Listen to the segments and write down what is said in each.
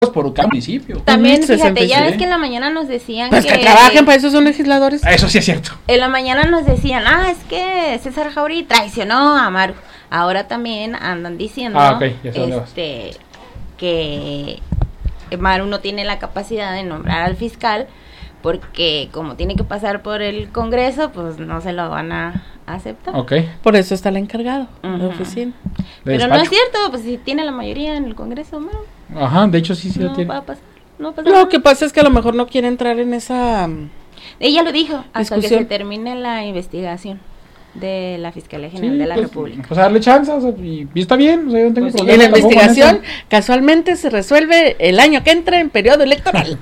por cada municipio. También, fíjate, 66. ya ves que en la mañana nos decían Pues que trabajen, para eso son legisladores. Eso sí es cierto. En la mañana nos decían, es que César Jauregui traicionó a Maru. Ahora también andan diciendo ok, ya sé dónde vas. que Maru no tiene la capacidad de nombrar al fiscal porque como tiene que pasar por el Congreso, pues no se lo van a aceptar. Ok. Por eso está el encargado de oficina. De Pero no despacho. es cierto, pues si tiene la mayoría en el Congreso, Maru, Ajá, de hecho sí lo no tiene. va a pasar. No pasa Lo nada. que pasa es que a lo mejor no quiere entrar en esa... Ella lo dijo, hasta que discusión. se termine la investigación de la Fiscalía General de la pues, República. pues darle chance, o sea, y está bien, o sea, yo no tengo Pues sí. problema Y la tampoco con investigación eso. casualmente se resuelve el año que entra en periodo electoral.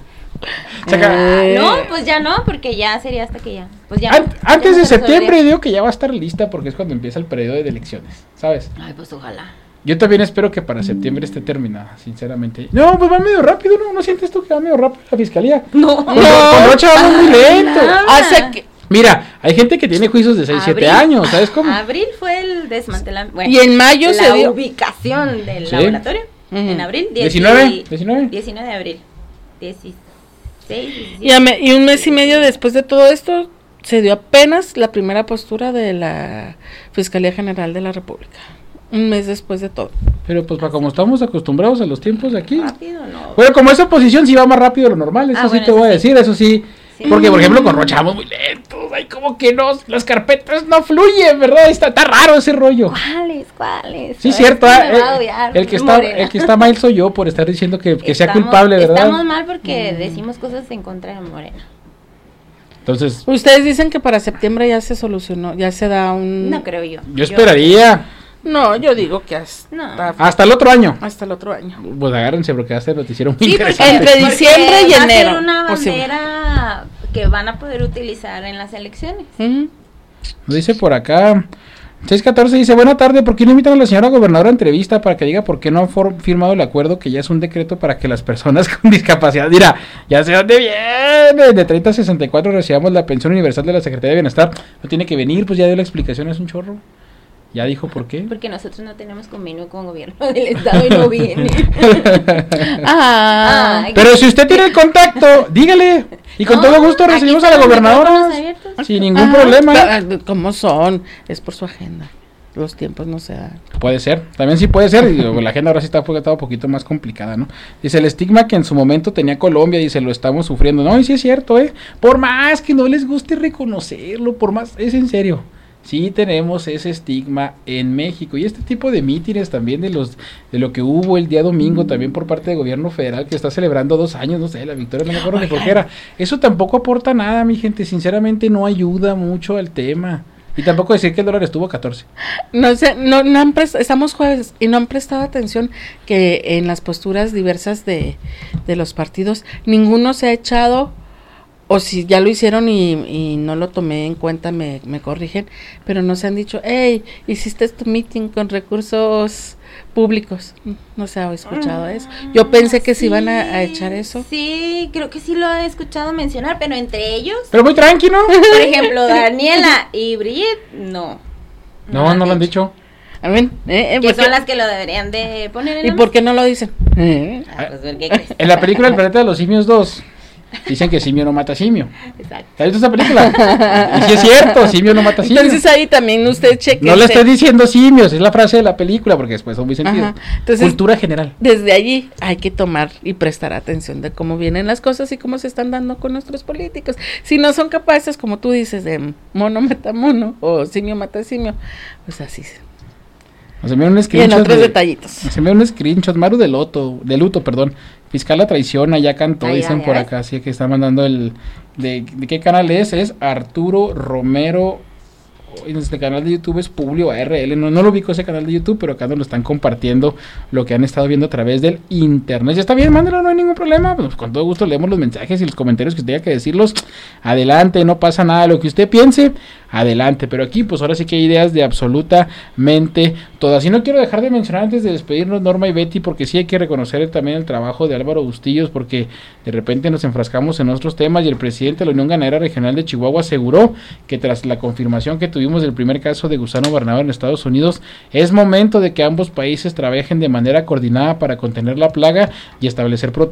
No, pues ya no, porque ya sería hasta que ya. Pues ya. Antes ya de se septiembre resolvería. digo que ya va a estar lista porque es cuando empieza el periodo de elecciones, ¿sabes? Ay, pues ojalá. Yo también espero que para septiembre esté terminada, sinceramente. No, pues va medio rápido, ¿no? ¿No sientes tú que va medio rápido la fiscalía? No. Con Rocha vamos muy lento. Hace que... Mira, hay gente que tiene juicios de 6, 7 años, ¿sabes cómo? Abril fue el desmantelamiento. Bueno, Y en mayo se la dio... ubicación del Sí. laboratorio. Ujú. En abril. 19. 19 de abril. 16. 17. Y un mes y medio después de todo esto, se dio apenas la primera postura de la Fiscalía General de la República. Un mes después de todo. Pero pues para como estamos acostumbrados a los tiempos de aquí. Rápido, no. Bueno, como esa oposición sí va más rápido de lo normal, eso sí bueno, te voy a eso sí. decir, eso sí. Sí. Porque, por ejemplo, con Rocha vamos muy lentos, ay, como que no, las carpetas no fluyen, ¿verdad? Está raro ese rollo. ¿Cuáles? Sí, Ay, cierto, me ¿eh? va a odiar, el que Morena. está mal soy yo por estar diciendo que sea Estamos- culpable, ¿verdad? Estamos mal porque decimos cosas en contra de Morena. Entonces, Ustedes dicen que para septiembre ya se solucionó, ya se da un... No creo yo. yo esperaría No, yo digo que hasta, No. hasta el otro año. hasta el otro año. Pues agárrense porque va a ser noticiero muy Sí, porque, interesante. Entre diciembre y va a ser enero, una posible. bandera que van a poder utilizar en las elecciones. Ujú. Nos dice por acá 614, dice, buena tarde, ¿por qué no invitan a la señora gobernadora a entrevista para que diga por qué no han firmado el acuerdo que ya es un decreto para que las personas con discapacidad, mira, ya sé dónde viene, de 30 a 64 recibamos la pensión universal de la Secretaría de Bienestar, no tiene que venir, pues ya dio la explicación, es un chorro, ya dijo por qué. Porque nosotros no tenemos convenio con gobierno del estado y no viene. Ah, Pero si usted tiene el contacto, dígale, y con No, todo gusto aquí recibimos a la están los gobernadora, micrófonos abiertos. sin ningún ajá, problema. ¿Cómo son? Es por su agenda. Los tiempos no se dan. Puede ser, también sí puede ser, y la agenda ahora sí está un poquito más complicada, ¿no? Dice, el estigma que en su momento tenía Colombia, dice, lo estamos sufriendo, no, y sí es cierto, por más que no les guste reconocerlo, por más, es en serio, sí tenemos ese estigma en México, y este tipo de mítines también de lo que hubo el día domingo, también por parte del gobierno federal, que está celebrando 2 años, no sé, la victoria, no me acuerdo ni por qué era, eso tampoco aporta nada, mi gente, sinceramente no ayuda mucho al tema. Y tampoco decir que el dólar estuvo a 14. No sé, no han estamos jueves y no han prestado atención que en las posturas diversas de los partidos ninguno se ha echado, o si ya lo hicieron y no lo tomé en cuenta, me corrigen, pero no se han dicho, hey, hiciste tu meeting con recursos públicos. No se ha escuchado eso. Yo pensé que se iban a echar eso. Sí, creo que sí lo he escuchado mencionar, pero entre ellos, Pero muy tranquilo. por ejemplo, Daniela y Brigitte, no. No lo han dicho. A ver, Que ¿por qué? son las que lo deberían de poner en ¿Y la por qué no lo dicen? mesa. Pues, ¿qué crees? En la película El planeta de los simios 2 dicen que simio no mata simio. Exacto. ¿Has visto esa película? Y si es cierto, simio no mata simio. Entonces ahí también usted cheque. No le estoy diciendo simios, es la frase de la película porque después son muy sentidos. Ajá. Entonces, cultura general. desde allí hay que tomar y prestar atención de cómo vienen las cosas y cómo se están dando con nuestros políticos. Si no son capaces, como tú dices, de mono mata mono o simio mata simio, pues así. Nos enviaron un Y en screenshot. otros detallitos. Nos enviaron un screenshot. Maru de luto, perdón. Fiscal la traiciona, ya cantó, Ay, dicen ay, por ay. acá. Así que está mandando el. ¿De qué canal es? Es Arturo Romero. En este canal de YouTube es Publio ARL. No lo ubico ese canal de YouTube, pero acá nos lo están compartiendo lo que han estado viendo a través del internet. Ya está bien, mándalo, no hay ningún problema. Pues con todo gusto leemos los mensajes y los comentarios que usted tenga que decirlos. Adelante, no pasa nada. Lo que usted piense, adelante. Pero aquí, pues ahora sí que hay ideas de absolutamente todas. Y no quiero dejar de mencionar antes de despedirnos, Norma y Betty, porque sí hay que reconocer también el trabajo de Álvaro Bustillos, porque de repente nos enfrascamos en otros temas y el presidente de la Unión Ganadera Regional de Chihuahua aseguró que tras la confirmación que tuvimos del primer caso de gusano Barnaba en Estados Unidos, es momento de que ambos países trabajen de manera coordinada para contener la plaga y establecer protocolos